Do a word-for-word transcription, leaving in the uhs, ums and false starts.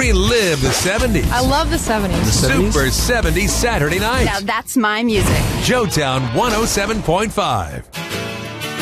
Relive the seventies. I love the seventies. Super seventies Saturday night. Now that's my music. Joetown one oh seven point five.